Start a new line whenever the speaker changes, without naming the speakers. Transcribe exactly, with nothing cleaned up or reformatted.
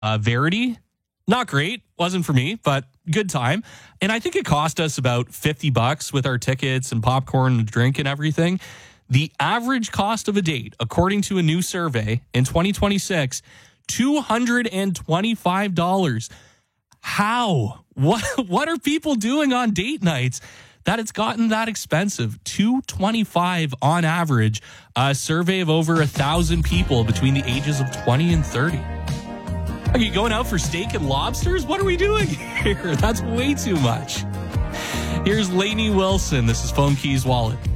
Uh, Verity, not great. Wasn't for me, but good time. And I think it cost us about fifty bucks with our tickets and popcorn and drink and everything. The average cost of a date, according to a new survey in twenty twenty-six, two hundred twenty-five dollars. How? What, what are people doing on date nights that it's gotten that expensive? two hundred twenty-five dollars on average. A survey of over a thousand people between the ages of twenty and thirty. Are you going out for steak and lobsters? What are we doing here? That's way too much. Here's Lainey Wilson. This is Phone Keys Wallet.